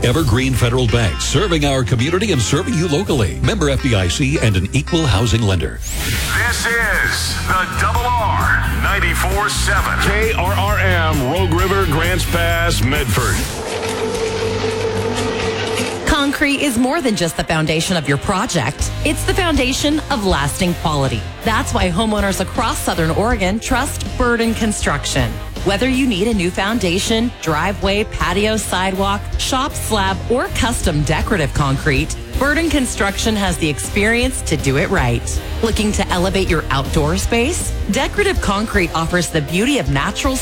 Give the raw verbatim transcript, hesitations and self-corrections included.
Evergreen Federal Bank, serving our community and serving you locally. Member F D I C and an equal housing lender. This is the Double R ninety-four point seven. K R R M, Rogue River, Grants Pass, Medford. Concrete is more than just the foundation of your project. It's the foundation of lasting quality. That's why homeowners across Southern Oregon trust Burden Construction. Whether you need a new foundation, driveway, patio, sidewalk, shop slab, or custom decorative concrete, Burden Construction has the experience to do it right. Looking to elevate your outdoor space? Decorative concrete offers the beauty of natural